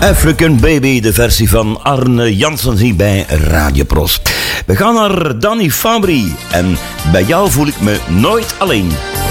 African Baby, de versie van Arne Janssen hier bij Radio Pros. We gaan naar Danny Fabry en bij jou voel ik me nooit alleen.